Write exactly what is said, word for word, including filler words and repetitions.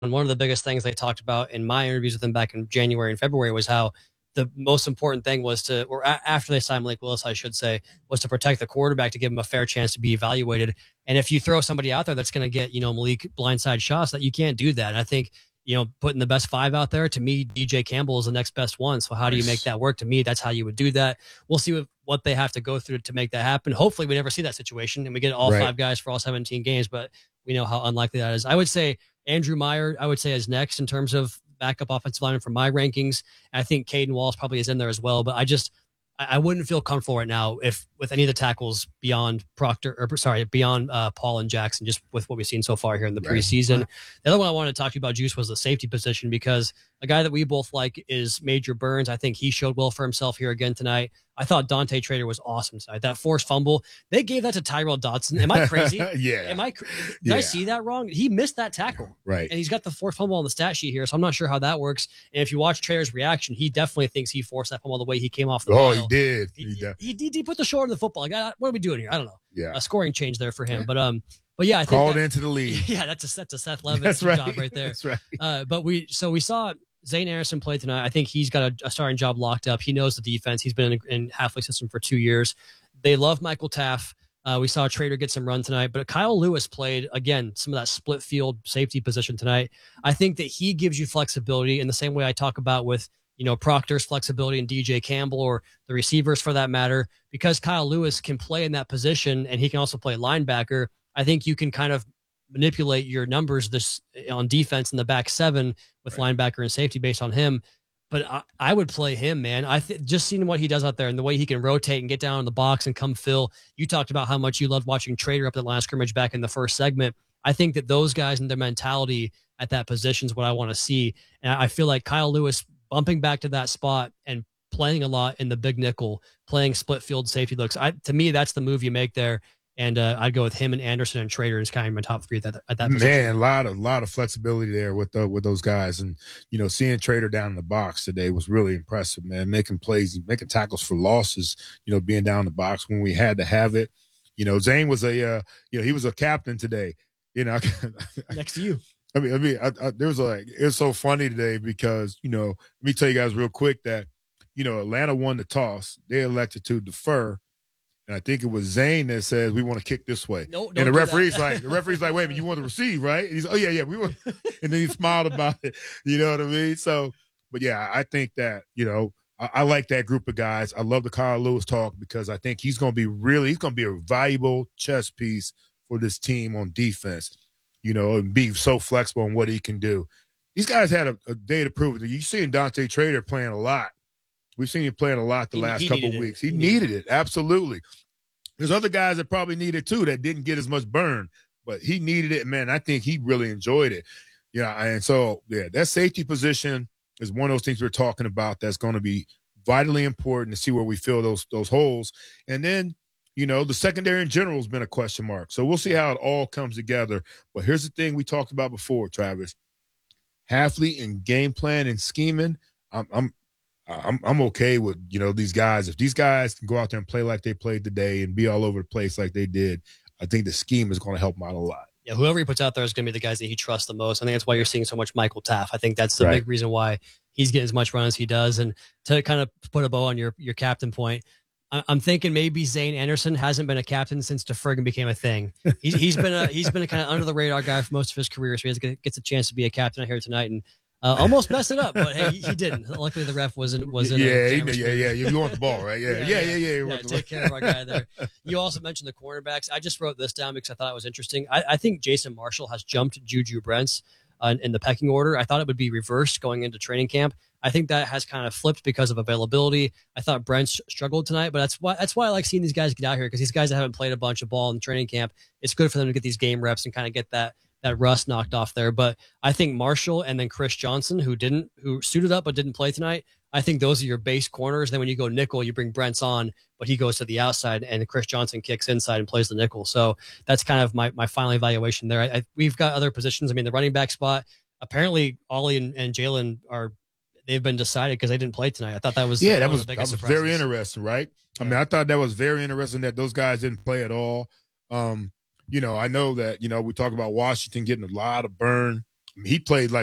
And one of the biggest things they talked about in my interviews with him back in January and February was how the most important thing was to, or a- after they signed Malik Willis, I should say, was to protect the quarterback to give him a fair chance to be evaluated. And if you throw somebody out there that's going to get, you know, Malik blindside shots, that you can't do that. And I think, you know, putting the best five out there, to me, D J Campbell is the next best one. So how do you make that work? To me, that's how you would do that. We'll see what, what they have to go through to make that happen. Hopefully we never see that situation and we get all Right. five guys for all seventeen games, but we know how unlikely that is. I would say Andrew Meyer, I would say, is next in terms of backup offensive lineman for my rankings. I think Caden Wallace probably is in there as well, but I just, I wouldn't feel comfortable right now if with any of the tackles beyond Proctor, or sorry, beyond uh, Paul and Jackson, just with what we've seen so far here in the Right. preseason. The other one I wanted to talk to you about, Juice, was the safety position, because a guy that we both like is Major Burns. I think he showed well for himself here again tonight. I thought Dante Trader was awesome tonight. That forced fumble, they gave that to Tyrell Dodson. Am I crazy? Yeah. Am I? Did Yeah. I see that wrong? He missed that tackle. Right. And he's got the forced fumble on the stat sheet here, so I'm not sure how that works. And if you watch Trader's reaction, he definitely thinks he forced that fumble the way he came off the Oh, pile. he did. He, He did. he, he, he put the shoulder in the football. Like, what are we doing here? I don't know. Yeah. A scoring change there for him. Yeah. But um, but yeah, I think Called that, into the league. yeah, that's a that's a Seth Levitt That's right. job right there. That's right. Uh, but we so we saw Zane Anderson play tonight. I think he's got a, a starting job locked up. He knows the defense. He's been in, in Halfley system for two years. They love Michael Taff. Uh, we saw Trader get some run tonight, but Kyle Lewis played, again, some of that split field safety position tonight. I think that he gives you flexibility in the same way I talk about with, you know, Proctor's flexibility and D J Campbell, or the receivers for that matter, because Kyle Lewis can play in that position and he can also play linebacker. I think you can kind of manipulate your numbers this on defense in the back seven with Right. linebacker and safety based on him. But I, I would play him, man. I th- just seeing what he does out there and the way he can rotate and get down in the box and come fill. You talked about how much you loved watching Trader up at the line of scrimmage back in the first segment. I think that those guys and their mentality at that position is what I want to see. And I feel like Kyle Lewis bumping back to that spot and playing a lot in the big nickel, playing split field safety looks. I, to me, that's the move you make there. And uh, I'd go with him and Anderson and Trader as kind of my top three at that, at that position. Man, a lot of lot of flexibility there with the, with those guys, and you know, seeing Trader down in the box today was really impressive. Man, making plays, making tackles for losses. You know, being down in the box when we had to have it. You know, Zane was a uh, you know he was a captain today. You know, Next to you. I mean, I mean, I, I, there was like it's so funny today because you know, let me tell you guys real quick that you know Atlanta won the toss. They elected to defer. And I think it was Zane that says we want to kick this way. No, and the referee's like, the referee's like, wait a minute, you want to receive, right? And he's, oh yeah, yeah, we want. And then he smiled about it. You know what I mean? So, but yeah, I think that you know I, I like that group of guys. I love the Kyle Lewis talk because I think he's going to be really, he's going to be a valuable chess piece for this team on defense. You know, and be so flexible on what he can do. These guys had a, a day to prove it. You seeing Dante Trader playing a lot. We've seen him playing a lot the He- last he couple needed of it. weeks. He, He needed, needed it. Absolutely. There's other guys that probably need it too that didn't get as much burn, but he needed it. Man, I think he really enjoyed it. Yeah. And so, yeah, that safety position is one of those things we're talking about that's going to be vitally important to see where we fill those, those holes. And then, you know, the secondary in general has been a question mark. So we'll see how it all comes together. But here's the thing we talked about before, Travis. Halfley and game plan and scheming, I'm, I'm I'm I'm okay with, you know, these guys. If these guys can go out there and play like they played today and be all over the place like they did, I think the scheme is going to help them out a lot. Yeah, whoever he puts out there is going to be the guys that he trusts the most. I think that's why you're seeing so much Michael Taff. I think that's the Right. big reason why he's getting as much run as he does. And to kind of put a bow on your your captain point, I- I'm thinking maybe Zane Anderson hasn't been a captain since DeFergan became a thing. He's, he's been a he's been a kind of under the radar guy for most of his career, so he gets a chance to be a captain here tonight and uh, almost messed it up, but hey, he, he didn't. Luckily, the ref wasn't wasn't. Yeah, he, yeah, yeah. You want the ball, right? Yeah, yeah, yeah, yeah. yeah, yeah, take care of our guy there. You also mentioned the cornerbacks. I just wrote this down because I thought it was interesting. I, I think Jason Marshall has jumped Juju Brents uh, in the pecking order. I thought it would be reversed going into training camp. I think that has kind of flipped because of availability. I thought Brents struggled tonight, but that's why that's why I like seeing these guys get out here, because these guys that haven't played a bunch of ball in training camp, it's good for them to get these game reps and kind of get that that rust knocked off there. But I think Marshall and then Chris Johnson, who didn't, who suited up but didn't play tonight, I think those are your base corners. Then when you go nickel, you bring Brents on, but he goes to the outside, and Chris Johnson kicks inside and plays the nickel. So that's kind of my my final evaluation there. I, I, we've got other positions. I mean, the running back spot, apparently Ollie and, and Jalen are, they've been decided because they didn't play tonight. I thought that was yeah, that one of was the that biggest was surprises. very interesting, right? I mean, I thought that was very interesting that those guys didn't play at all. Um, you know, I know that, you know, we talk about Washington getting a lot of burn He played like